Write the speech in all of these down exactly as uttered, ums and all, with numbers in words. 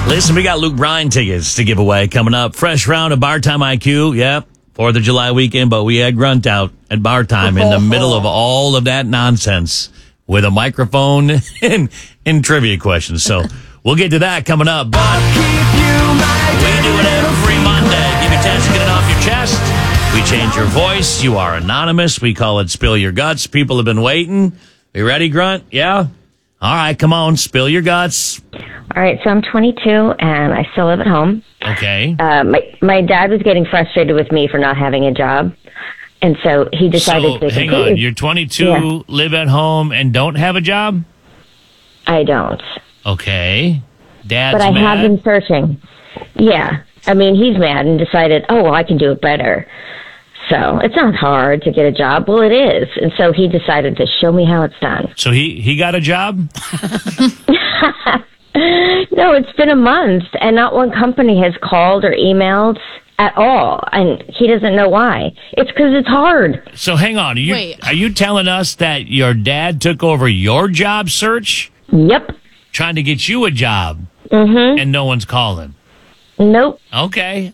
Listen, we got Luke Bryan tickets to give away coming up. Fresh round of Bar Time I Q. Yep. Fourth of July weekend, but we had Grunt out at Bar Time in the middle of all of that nonsense with a microphone and, and trivia questions. So we'll get to that coming up. But we do it every Monday. Give you a chance to get it off your chest. We change your voice. You are anonymous. We call it Spill Your Guts. People have been waiting. You ready, Grunt? Yeah? All right, come on. Spill your guts. All right, so I'm twenty-two, and I still live at home. Okay. Uh, my my dad was getting frustrated with me for not having a job, and so he decided So, to hang completely- on. You're twenty-two, Yeah. live at home, and don't have a job? I don't, Okay. Dad's but I mad? have been searching. Yeah, I mean, he's mad and decided, oh, well, I can do it better. So it's not hard to get a job. Well, it is, and so he decided to show me how it's done. So he, he got a job? No, it's been a month, and not one company has called or emailed at all, and he doesn't know why. It's because it's hard. So hang on. Are you, Wait. are you telling us that your dad took over your job search, Yep. trying to get you a job, Mm-hmm. and no one's calling? Nope. Okay.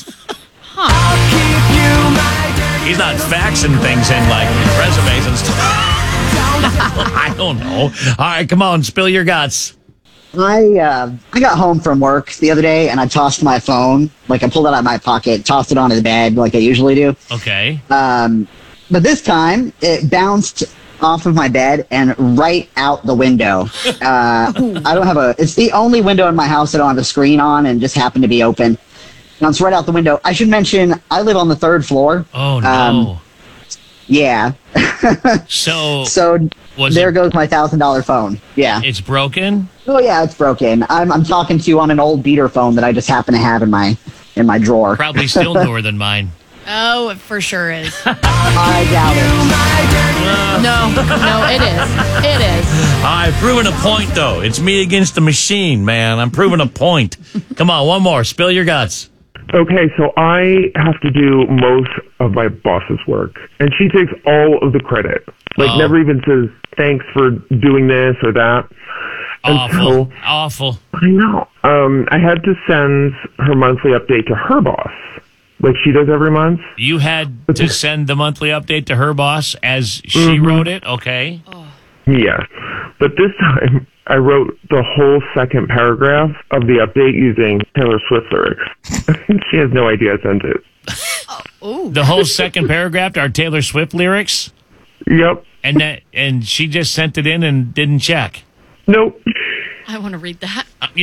He's not faxing things in like resumes and stuff. I don't know. All right, come on, spill your guts. I uh, I got home from work the other day and I tossed my phone. Like I pulled it out of my pocket, tossed it onto the bed like I usually do. Okay. Um, but this time it bounced off of my bed and right out the window. Uh, I don't have a. It's the only window in my house that I don't have a screen on and just happened to be open. And it's right out the window. I should mention I live on the third floor. Oh, no. Um, Yeah. so, So was there it, goes my thousand dollar phone. Yeah. it's broken? Oh yeah, it's broken. I'm I'm talking to you on an old beater phone that I just happen to have in my in my drawer. Probably still newer than mine. Oh, it for sure is. I doubt it. No, no, it is. It is. I've proven a point, though. It's me against the machine, man. I'm proving a point. Come on, one more. Spill your guts. Okay, so I have to do most of my boss's work, and she takes all of the credit. Like, Oh. never even says, thanks for doing this or that. And Awful. so, Awful. I know. Um, I had to send her monthly update to her boss, like she does every month. You had to send the monthly update to her boss as she Mhm. wrote it? Okay. Yeah. But this time, I wrote the whole second paragraph of the update using Taylor Swift lyrics. She has no idea I sent it. Ooh. The whole second paragraph are Taylor Swift lyrics? Yep. And that, and she just sent it in and didn't check. Nope. I want to read that. Uh,